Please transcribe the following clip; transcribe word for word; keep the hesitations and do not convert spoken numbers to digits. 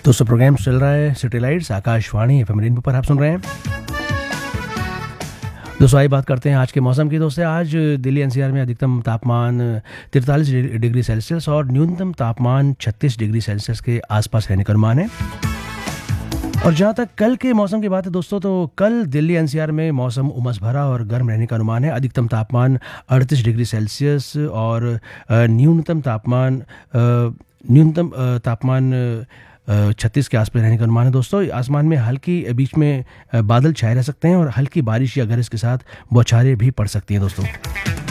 दोस्तों प्रोग्राम चल रहा है city lights Akashvani FM rainbow पर, आप सुन रहे हैं। दोस्तों आइए बात करते हैं आज के मौसम की। दोस्तों आज दिल्ली एनसीआर में अधिकतम तापमान तिरतालीस डिग्री सेल्सियस और न्यूनतम तापमान छत्तीस डिग्री सेल्सियस के आसपास रहने का अनुमान है। और जहाँ तक कल के मौसम की बात है दोस्तों, तो कल दिल्ली एनसीआर में मौसम उमस भरा और गर्म रहने का अनुमान है। अधिकतम तापमान अड़तीस डिग्री सेल्सियस और न्यूनतम तापमान न्यूनतम तापमान छत्तीस के आसपास रहने का अनुमान है। दोस्तों आसमान में हल्की बीच में बादल छाए रह सकते हैं और हल्की बारिश या गरज के साथ बौछारें भी पड़ सकती हैं दोस्तों।